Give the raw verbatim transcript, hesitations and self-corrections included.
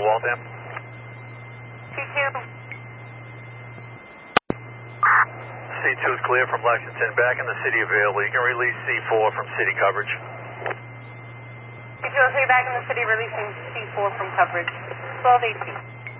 Waltham. C two. C two is clear from Lexington. Back in the city available. You can release C four from city coverage. C two, I'll see you back in the city releasing C four from coverage. twelve eighteen.